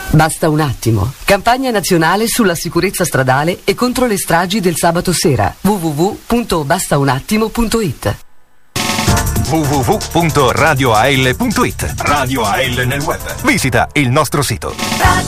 Basta un attimo. Campagna nazionale sulla sicurezza stradale e contro le stragi del sabato sera. www.bastaunattimo.it. www.radioal.it. Radio AL nel web. Visita il nostro sito.